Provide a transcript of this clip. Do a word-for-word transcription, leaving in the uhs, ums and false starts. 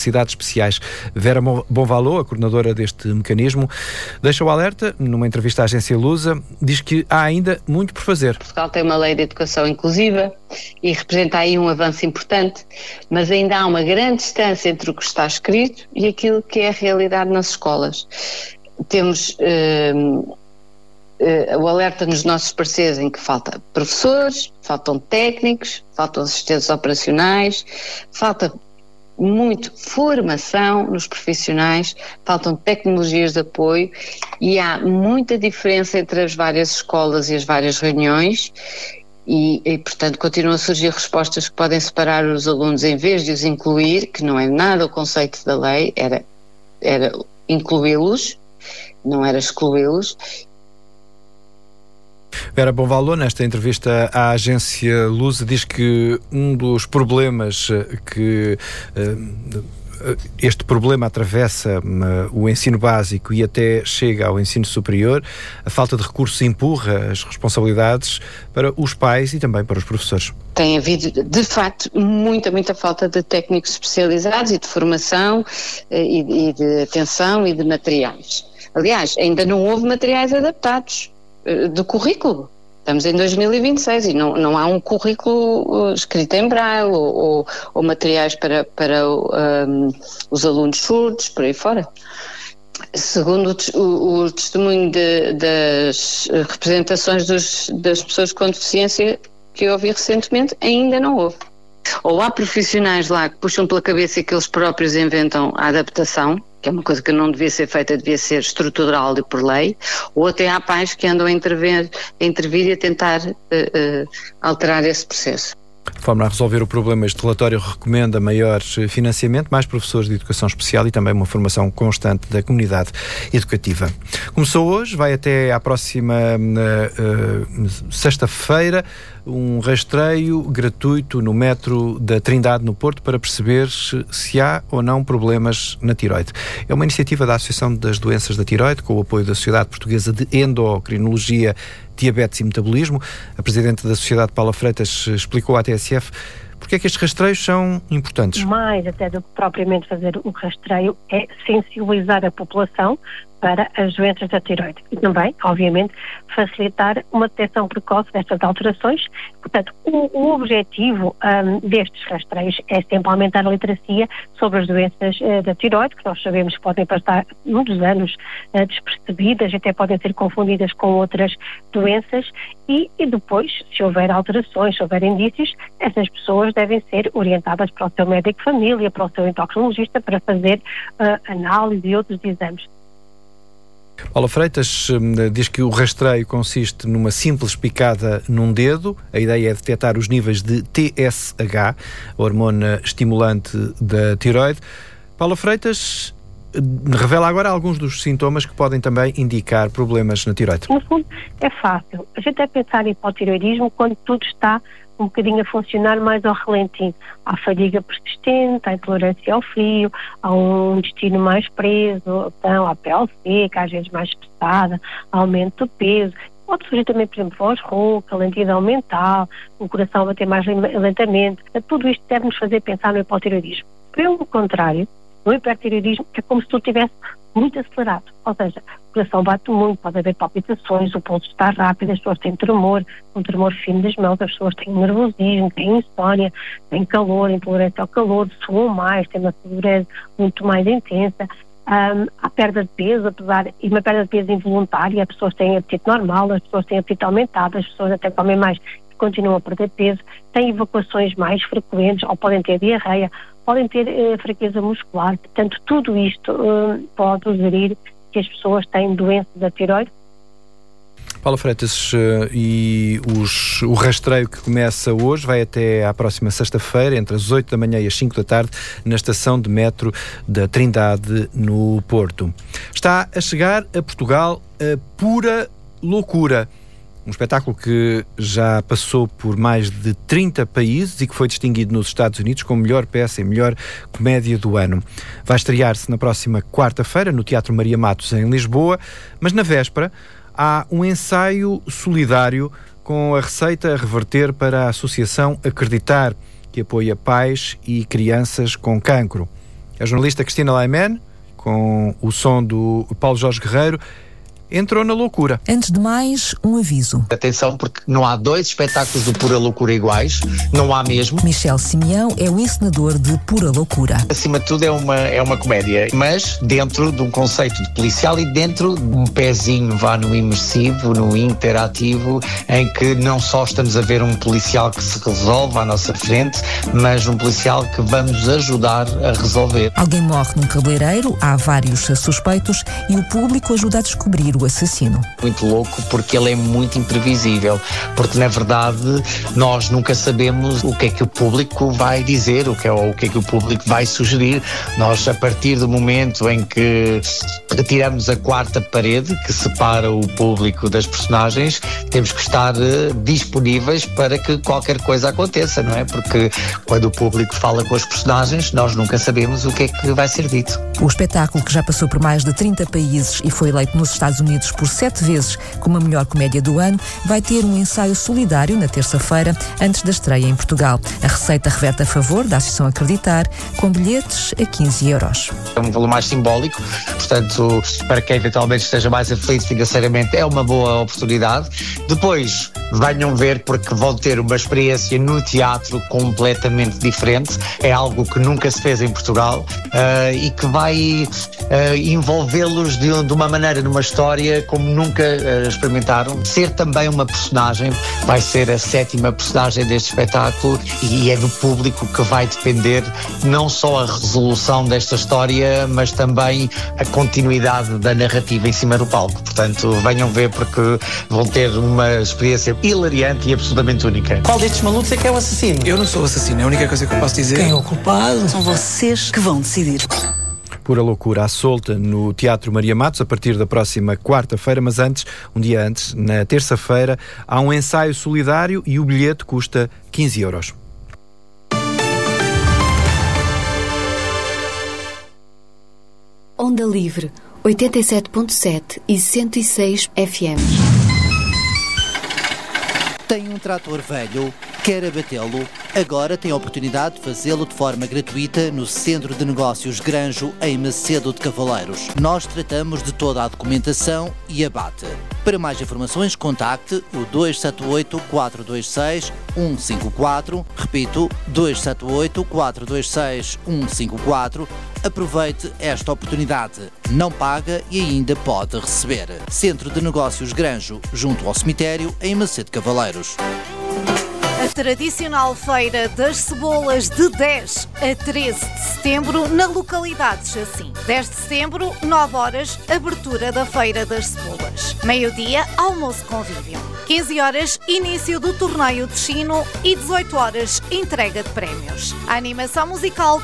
necessidades especiais. Vera Bonvalot, a coordenadora deste mecanismo, deixa o alerta, numa entrevista à agência Lusa, diz que há ainda muito por fazer. Portugal tem uma lei de educação inclusiva e representa aí um avanço importante, mas ainda há uma grande distância entre o que está escrito e aquilo que é a realidade nas escolas. Temos uh, uh, o alerta nos nossos pareceres em que falta professores, faltam técnicos, faltam assistentes operacionais, falta muito formação nos profissionais, faltam tecnologias de apoio e há muita diferença entre as várias escolas e as várias reuniões e, e, portanto, continuam a surgir respostas que podem separar os alunos em vez de os incluir, que não é nada o conceito da lei, era, era incluí-los, não era excluí-los. Vera Bonvalot, nesta entrevista à agência Lusa, diz que um dos problemas que uh, este problema atravessa uh, o ensino básico e até chega ao ensino superior, a falta de recursos empurra as responsabilidades para os pais e também para os professores. Tem havido, de facto, muita, muita falta de técnicos especializados e de formação e, e de atenção e de materiais. Aliás, ainda não houve materiais adaptados do currículo. Estamos em dois mil e vinte e seis e não, não há um currículo escrito em braille ou, ou, ou materiais para, para um, os alunos surdos, por aí fora. Segundo o, o, o testemunho de, das representações dos, das pessoas com deficiência que eu ouvi recentemente, ainda não houve. Ou há profissionais lá que puxam pela cabeça e que eles próprios inventam a adaptação, que é uma coisa que não devia ser feita, devia ser estrutural e por lei, ou até há pais que andam a intervir, a intervir e a tentar uh, uh, alterar esse processo. De forma a resolver o problema, este relatório recomenda maior financiamento, mais professores de educação especial e também uma formação constante da comunidade educativa. Começou hoje, vai até à próxima uh, uh, sexta-feira, um rastreio gratuito no metro da Trindade, no Porto, para perceber se há ou não problemas na tiroide. É uma iniciativa da Associação das Doenças da Tiroide, com o apoio da Sociedade Portuguesa de Endocrinologia, Diabetes e Metabolismo. A Presidente da Sociedade, Paula Freitas, explicou à T S F porque é que estes rastreios são importantes. Mais até do que propriamente fazer o rastreio é sensibilizar a população para as doenças da tiroide e também, obviamente, facilitar uma detecção precoce destas alterações. Portanto, o, o objetivo um, destes rastreios é sempre aumentar a literacia sobre as doenças uh, da tiroide, que nós sabemos que podem passar muitos anos uh, despercebidas, até podem ser confundidas com outras doenças e, e depois, se houver alterações, se houver indícios, essas pessoas devem ser orientadas para o seu médico de família, para o seu endocrinologista, para fazer uh, análise e outros exames. Paula Freitas uh, diz que o rastreio consiste numa simples picada num dedo. A ideia é detectar os níveis de T S H, a hormona estimulante da tiroide. Paula Freitas uh, revela agora alguns dos sintomas que podem também indicar problemas na tiroide. No fundo, é fácil. A gente é pensar em hipotiroidismo quando tudo está um bocadinho a funcionar mais ao relentinho. Há fadiga persistente, há intolerância ao frio, há um intestino mais preso, então, há pele seca, às vezes mais pesada, aumento do peso. Pode surgir também, por exemplo, voz rouca, lentidão mental, o coração bater mais lentamente. Tudo isto deve nos fazer pensar no hipotiroidismo. Pelo contrário, no hipertiroidismo é como se tudo estivesse muito acelerado, ou seja, o coração bate muito, pode haver palpitações, o pulso está rápido, as pessoas têm tremor, um tremor fino das mãos, as pessoas têm nervosismo, têm insónia, têm calor, intolerância ao calor, suam mais, têm uma sudorese muito mais intensa, um, há perda de peso, apesar de uma perda de peso involuntária, as pessoas têm apetite normal, as pessoas têm apetite aumentado, as pessoas até comem mais e continuam a perder peso, têm evacuações mais frequentes ou podem ter diarreia, podem ter uh, fraqueza muscular. Portanto, tudo isto uh, pode sugerir que as pessoas têm doença da tiroide. Paula Freitas, uh, e os, o rastreio que começa hoje vai até à próxima sexta-feira, entre as oito da manhã e as cinco da tarde, na estação de metro da Trindade, no Porto. Está a chegar a Portugal a Pura Loucura. Um espetáculo que já passou por mais de trinta países e que foi distinguido nos Estados Unidos como melhor peça e melhor comédia do ano. Vai estrear-se na próxima quarta-feira no Teatro Maria Matos, em Lisboa, mas na véspera há um ensaio solidário com a receita a reverter para a Associação Acreditar, que apoia pais e crianças com cancro. A jornalista Cristina Laiman, com o som do Paulo Jorge Guerreiro, entrou na loucura. Antes de mais, um aviso. Atenção, porque não há dois espetáculos de Pura Loucura iguais, não há mesmo. Michel Simeão é o encenador de Pura Loucura. Acima de tudo é uma, é uma comédia, mas dentro de um conceito de policial e dentro de um pezinho vá no imersivo, no interativo, em que não só estamos a ver um policial que se resolve à nossa frente, mas um policial que vamos ajudar a resolver. Alguém morre num cabeleireiro, há vários suspeitos e o público ajuda a descobrir o assassino. Muito louco porque ele é muito imprevisível, porque na verdade nós nunca sabemos o que é que o público vai dizer, o que é, o que é que o público vai sugerir. Nós, a partir do momento em que retiramos a quarta parede que separa o público das personagens, temos que estar uh, disponíveis para que qualquer coisa aconteça, não é? Porque quando o público fala com os personagens, nós nunca sabemos o que é que vai ser dito. O espetáculo, que já passou por mais de trinta países e foi eleito nos Estados Unidos por sete vezes como a melhor comédia do ano, vai ter um ensaio solidário na terça-feira, antes da estreia em Portugal. A receita reverte a favor da Associação Acreditar, com bilhetes a quinze euros. É um valor mais simbólico, portanto, para quem eventualmente esteja mais aflito financeiramente, é uma boa oportunidade. Depois, venham ver, porque vão ter uma experiência no teatro completamente diferente. É algo que nunca se fez em Portugal uh, e que vai uh, envolvê-los de, de uma maneira numa história como nunca uh, experimentaram. Ser também uma personagem, vai ser a sétima personagem deste espetáculo e é do público que vai depender não só a resolução desta história, mas também a continuidade da narrativa em cima do palco. Portanto, venham ver porque vão ter uma experiência hilariante e absolutamente única. Qual destes malucos é que é o assassino? Eu não sou o assassino, é a única coisa que eu posso dizer. Quem é o culpado? São vocês que vão decidir. Pura Loucura à solta no Teatro Maria Matos a partir da próxima quarta-feira, mas antes, um dia antes, na terça-feira, há um ensaio solidário e o bilhete custa quinze euros. Onda Livre, oitenta e sete ponto sete e cento e seis F M. Tem um trator velho, quer abatê-lo? Agora tem a oportunidade de fazê-lo de forma gratuita no Centro de Negócios Granjo, em Macedo de Cavaleiros. Nós tratamos de toda a documentação e abate. Para mais informações, contacte o dois sete oito, quatro dois seis, um cinco quatro. Repito, dois sete oito, quatro dois seis, um cinco quatro. Aproveite esta oportunidade. Não paga e ainda pode receber. Centro de Negócios Granjo, junto ao cemitério, em Macedo de Cavaleiros. A tradicional Feira das Cebolas de dez a treze de setembro na localidade de Chacim. dez de setembro, nove horas, abertura da Feira das Cebolas. Meio-dia, almoço convívio. quinze horas, início do torneio de Chino e dezoito horas, entrega de prémios. A animação musical